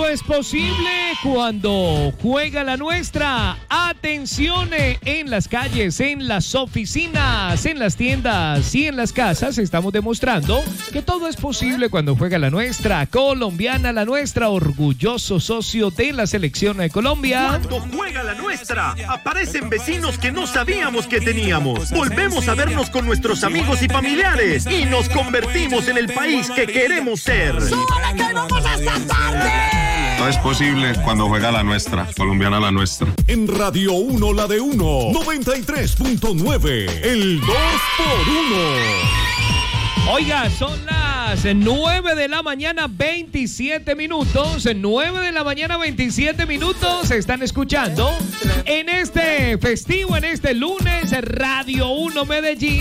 Todo es posible cuando juega la nuestra. Atención, en las calles, en las oficinas, en las tiendas y en las casas estamos demostrando que todo es posible cuando juega la nuestra. Colombiana la nuestra, orgulloso socio de la selección de Colombia. Cuando juega la nuestra, aparecen vecinos que no sabíamos que teníamos. Volvemos a vernos con nuestros amigos y familiares y nos convertimos en el país que queremos ser. ¡Súbale que vamos hasta tarde! Todo es posible cuando juega la nuestra, colombiana la nuestra. En Radio 1, la de 1, 93.9, el 2x1. Oiga, son las 9 de la mañana, 27 minutos. 9 de la mañana, 27 minutos. Están escuchando en este festivo, en este lunes, Radio 1 Medellín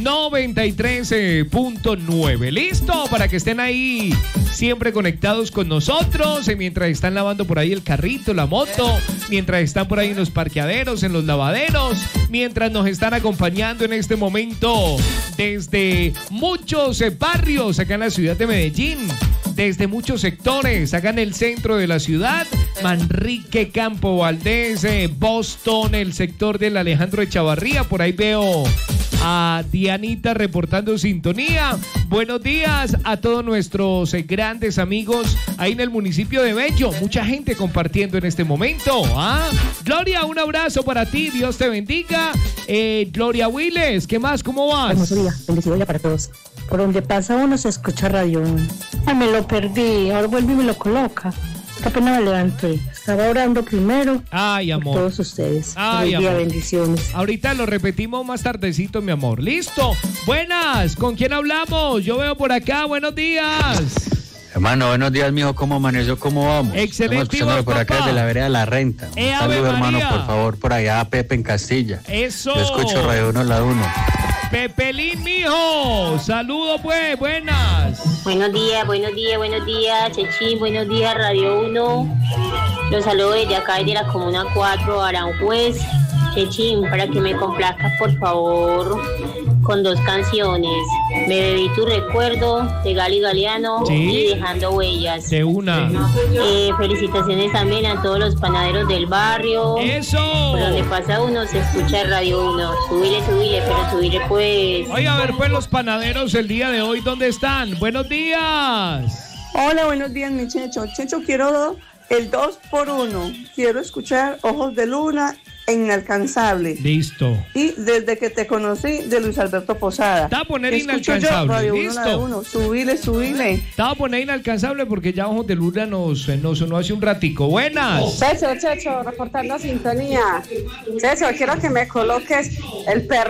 93.9. ¿Listo? Para que estén ahí siempre conectados con nosotros. Mientras están lavando por ahí el carrito, la moto. Mientras están por ahí en los parqueaderos, en los lavaderos. Mientras nos están acompañando en este momento desde muchos barrios acá en la ciudad de Medellín, desde muchos sectores acá en el centro de la ciudad, Manrique, Campo Valdés, Boston, el sector del Alejandro Echavarría. Por ahí veo a Dianita reportando sintonía. Buenos días a todos nuestros grandes amigos ahí en el municipio de Bello. Mucha gente compartiendo en este momento. Gloria, un abrazo para ti. Dios te bendiga. Gloria Willes, ¿qué más? ¿Cómo vas? Hermoso día, bendecido día para todos. Por donde pasa uno se escucha Radio 1. Ay, me lo perdí, ahora vuelve y me lo coloca. Qué pena me levanté. Estaba orando primero. Ay, amor. Por todos ustedes. Ay, amor. Día, amor. bendiciones. Ahorita lo repetimos más tardecito, mi amor. ¿Listo? Buenas, ¿con quién hablamos? Yo veo por acá, buenos días. Hermano, buenos días, mijo, ¿cómo amaneció? ¿Cómo vamos? Excelente, Estamos escuchándolo por acá desde la vereda de La Renta. Un saludo, hermano, por favor, por allá a Pepe en Castilla. Eso. Yo escucho Radio 1, la 1. Pepelín, mijo. Saludo, pues, buenas. Buenos días, Chechín, buenos días, Radio 1. Los saludo desde acá, desde la Comuna 4, Aranjuez. Chechín, para que me complazcas, por favor, con 2 canciones. Me bebí tu recuerdo, de Gali Galeano, ¿sí? Y Dejando Huellas. De una. Felicitaciones también a todos los panaderos del barrio. ¡Eso! Por donde pasa uno se escucha Radio 1. Subile, pero subile pues. Oiga, a ver, pues los panaderos el día de hoy, ¿dónde están? Buenos días. Hola, buenos días, mi Checho. Checho, quiero el 2x1. Quiero escuchar Ojos de Luna e Inalcanzable. Listo. Y Desde que te conocí, de Luis Alberto Posada. Te voy a poner Escucho Inalcanzable. Yo, Radio Listo. 1, subile. Te voy a poner Inalcanzable porque ya Ojos de Luna nos sonó hace un ratico. Buenas. Checho, reportando sintonía. Checho, quiero que me coloques el perro.